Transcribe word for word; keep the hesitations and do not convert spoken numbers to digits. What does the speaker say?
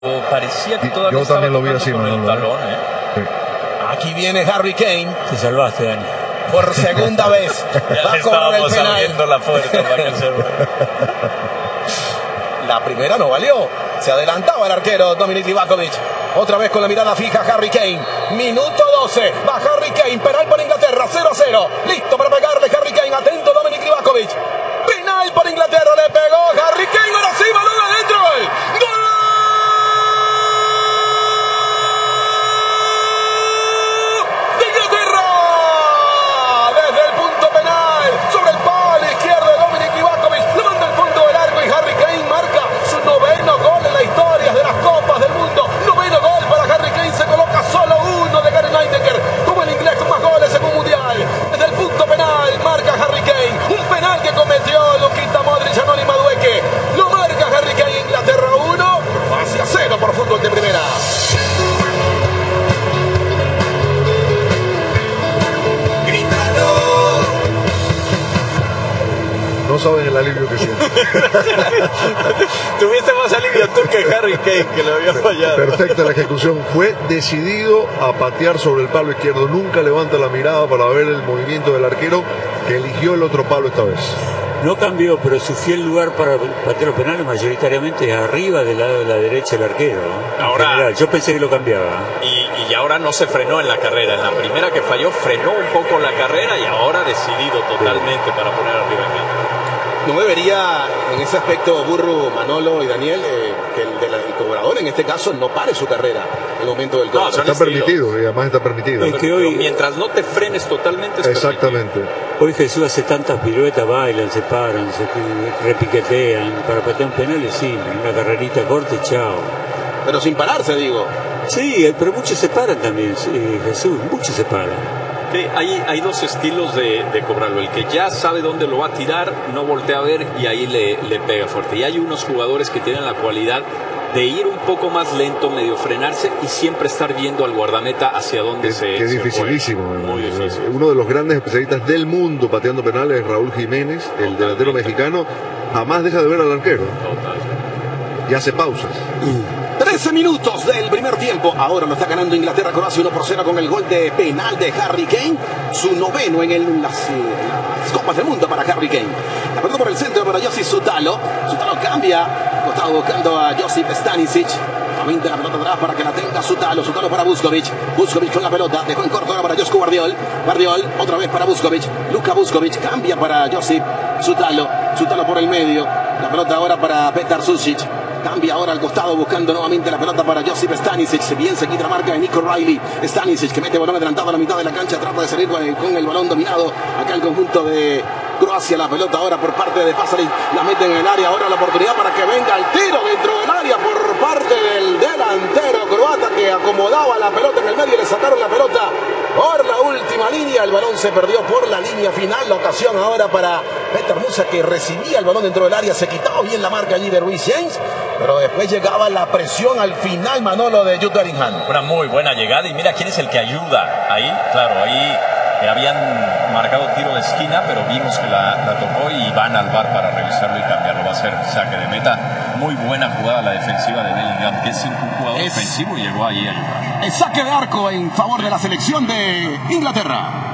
Parecía que todavía yo estaba también lo vi así, con no, el no, talón, ¿eh? Sí. Aquí viene Harry Kane. Te salvaste, Dani. Por segunda vez. Ya Va a cobrar el estábamos penal. abriendo la puerta para que se... La primera no valió. Se adelantaba el arquero Dominic Livakovic. Otra vez con la mirada fija Harry Kane. Minuto doce. Va Harry Kane. Penal por Inglaterra. cero a cero. Listo para pegarle Harry Kane. Atento Dominic Livakovic. Penal por Inglaterra. Le pegó Harry Kane. Ahora sí, balón adentro. ¡Gol! ¡Gol! ¡De Inglaterra! Desde el punto penal. Sobre el palo izquierdo de Dominic Livakovic. Lo manda al fondo del arco y Harry Kane marca su noveno gol en la historia de las Copas del Mundo. Noveno gol para Harry Kane. Se coloca solo uno de Gary Lineker. Como el inglés con más goles en un mundial. Desde el punto penal marca Harry Kane. Un penal que cometió Luka Modric, Anoli Madueke. Lo marca Harry Kane. Inglaterra uno. Hacia cero por fútbol de primera. No saben el alivio que siento. Tuviste más alivio tú que Harry Kane, que lo había fallado. Perfecta la ejecución. Fue decidido a patear sobre el palo izquierdo. Nunca levanta la mirada para ver el movimiento del arquero, que eligió el otro palo esta vez. No cambió, pero su fiel lugar para patear los penales mayoritariamente es arriba del lado de la derecha del arquero, ¿no? Ahora, general, yo pensé que lo cambiaba. Y, y ahora no se frenó en la carrera. En la primera que falló, frenó un poco la carrera y ahora decidido totalmente para poner arriba en meta. No debería, en ese aspecto, Burru, Manolo y Daniel, eh, que el, del el cobrador en este caso no pare su carrera en el momento del gol. No, son Está estilos. permitido, y además está permitido. Es que Pero hoy- mientras no te frenes totalmente es Exactamente. Hoy Jesús hace tantas piruetas, bailan, se paran, se pi- repiquetean. Para patear un penal es simple, una carrerita corta y chao. Pero sin pararse, digo. Sí, eh, pero muchos se paran también, sí, Jesús, muchos se paran. Sí, hay, hay dos estilos de, de cobrarlo. El que ya sabe dónde lo va a tirar, no voltea a ver y ahí le, le pega fuerte. Y hay unos jugadores que tienen la cualidad de ir un poco más lento, medio frenarse y siempre estar viendo al guardameta hacia dónde Es, se que es se dificilísimo. juega. Muy difícil. Uno de los grandes especialistas del mundo pateando penales es Raúl Jiménez, el delantero mexicano. Jamás deja de ver al arquero Total. y hace pausas. trece minutos del primer tiempo. Ahora lo está ganando Inglaterra Croacia uno por cero con el gol de penal de Harry Kane. Su noveno en el, las, las Copas del Mundo para Harry Kane. La pelota por el centro para Josip Sutalo. Sutalo cambia. Estaba buscando a Josip Stanisic. Nuevamente la pelota atrás para que la tenga Sutalo. Sutalo para Vuskovic. Vuskovic con la pelota. Dejó en corto ahora para Josko Guardiol. Guardiol otra vez para Vuskovic. Luka Vuskovic cambia para Josip Sutalo. Sutalo por el medio. La pelota ahora para Petar Susic. Cambia ahora al costado buscando nuevamente la pelota para Josip Stanisic. Bien se quita la marca de Nico Riley. Stanisic que mete balón adelantado a la mitad de la cancha. Trata de salir con el, con el balón dominado. Acá el conjunto de Croacia. La pelota ahora por parte de Pasalic. La mete en el área. Ahora la oportunidad para que venga el tiro dentro del área por parte del delantero croata que acomodaba la pelota en el medio. Le sacaron la pelota por la última línea. El balón se perdió por la línea final. La ocasión ahora para Petar Musa que recibía el balón dentro del área. Se quitaba bien la marca allí de Ruiz James. Pero después llegaba la presión al final, Manolo, de Jude Bellingham. Una muy buena llegada y mira quién es el que ayuda. Ahí, claro, ahí eh, habían marcado tiro de esquina, pero vimos que la, la tocó y van al V A R para revisarlo y cambiarlo. Va a ser saque de meta. Muy buena jugada la defensiva de Bellingham, que es un jugador Es- ofensivo y llegó ahí al V A R. El saque de arco en favor de la selección de Inglaterra.